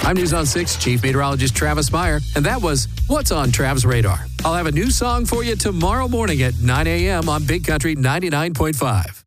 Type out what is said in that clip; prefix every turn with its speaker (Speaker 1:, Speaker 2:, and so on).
Speaker 1: I'm News on 6 Chief Meteorologist Travis Meyer, and that was What's on Trav's Radar. I'll have a new song for you tomorrow morning at 9 a.m. on Big Country 99.5.